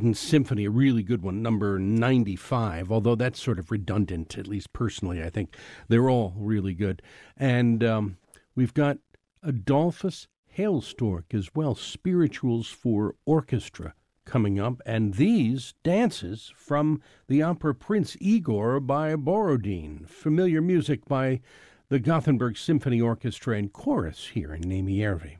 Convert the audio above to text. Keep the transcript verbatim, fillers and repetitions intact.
Haydn Symphony, a really good one, number ninety-five, although that's sort of redundant, at least personally, I think. They're all really good. And um, we've got Adolphus Hailstork as well, Spirituals for Orchestra, coming up. And these dances from the opera Prince Igor by Borodin, familiar music by the Gothenburg Symphony Orchestra and Chorus here in Nemi Järvi.